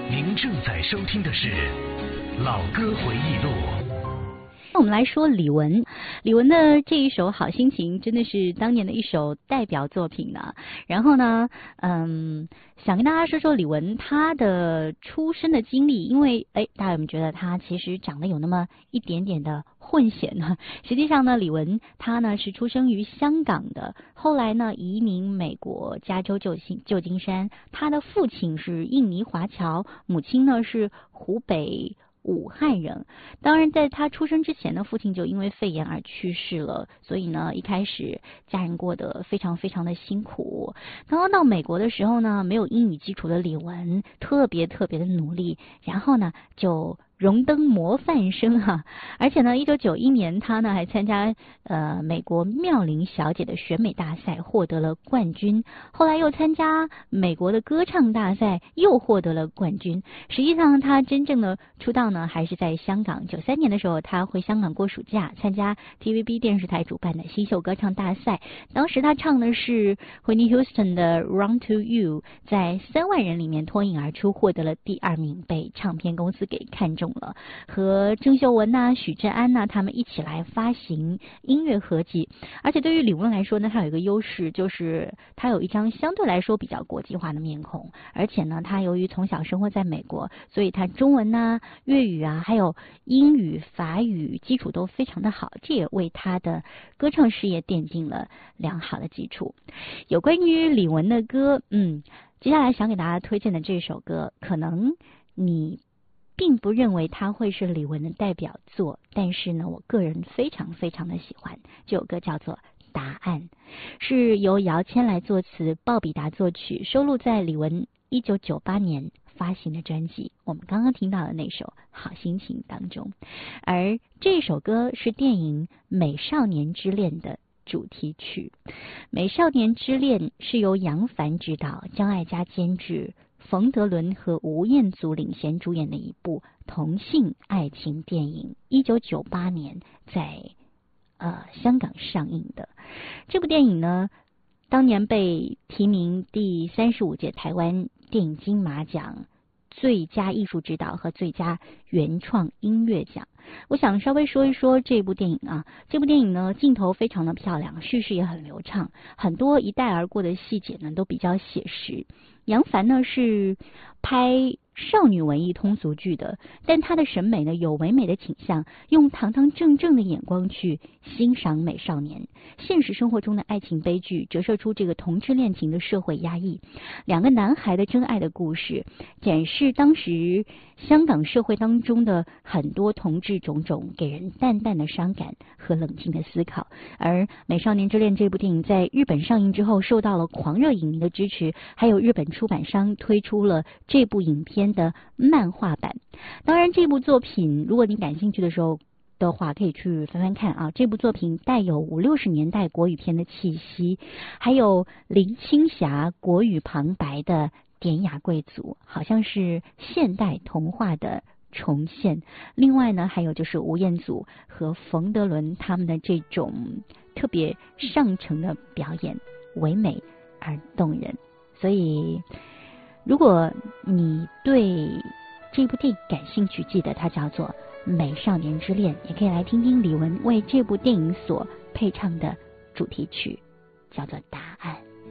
您正在收听的是《老歌回忆录》。 我们来说李玟，李玟的这一首《好心情》真的是当年的一首代表作品呢。然后呢，想跟大家说说李玟她的出生的经历，因为大家有没有觉得她其实长得有那么一点点的混血呢？实际上呢，李玟她呢是出生于香港的，后来呢移民美国加州旧金山。她的父亲是印尼华侨，母亲呢是湖北武汉人。当然在他出生之前呢，父亲就因为肺炎而去世了，所以呢一开始家人过得非常非常的辛苦。刚刚到美国的时候呢，没有英语基础的李玟特别的努力，然后呢就荣登模范生哈。而且呢1991年他呢还参加美国妙龄小姐的选美大赛，获得了冠军。后来又参加美国的歌唱大赛，又获得了冠军。实际上他真正的出道呢还是在香港。93年的时候他回香港过暑假，参加 TVB 电视台主办的新秀歌唱大赛。当时他唱的是 Whitney Houston 的 Run to You， 在3万人里面脱颖而出，获得了第2名，被唱片公司给看中了，和郑秀文许志安他们一起来发行音乐合辑。而且对于李玟来说呢，他有一个优势，就是他有一张相对来说比较国际化的面孔，而且呢他由于从小生活在美国，所以他中文粤语还有英语法语基础都非常的好，这也为他的歌唱事业奠定了良好的基础。有关于李玟的歌，接下来想给大家推荐的这首歌，可能你并不认为它会是李玟的代表作，但是呢我个人非常的喜欢。这首歌叫做《答案》，是由姚谦来作词，鲍比达作曲，收录在李玟1998年发行的专辑我们刚刚听到的那首《好心情》当中。而这首歌是电影《美少年之恋》的主题曲。《美少年之恋》是由杨凡执导，张艾嘉监制，冯德伦和吴彦祖领衔主演的一部同性爱情电影，1998年在香港上映的。这部电影呢，当年被提名第35届台湾电影金马奖最佳艺术指导和最佳原创音乐奖。我想稍微说一说这部电影这部电影呢，镜头非常的漂亮，叙事也很流畅，很多一带而过的细节呢都比较写实。杨凡呢是拍少女文艺通俗剧的，但他的审美呢有唯美的倾向，用堂堂正正的眼光去欣赏美少年。现实生活中的爱情悲剧折射出这个同志恋情的社会压抑，两个男孩的真爱的故事，展示当时香港社会当中的很多同志种种，给人淡淡的伤感和冷静的思考。而《美少年之恋》这部电影在日本上映之后，受到了狂热影迷的支持，还有日本出版商推出了这部影片的漫画版。当然这部作品如果你感兴趣的话可以去翻翻看这部作品带有50-60年代国语片的气息，还有林青霞国语旁白的典雅贵族，好像是现代童话的重现。另外呢，还有就是吴彦祖和冯德伦他们的这种特别上乘的表演，唯美而动人。所以如果你对这部电影感兴趣，记得它叫做《美少年之恋》，也可以来听听李玟为这部电影所配唱的主题曲，叫做《答案》。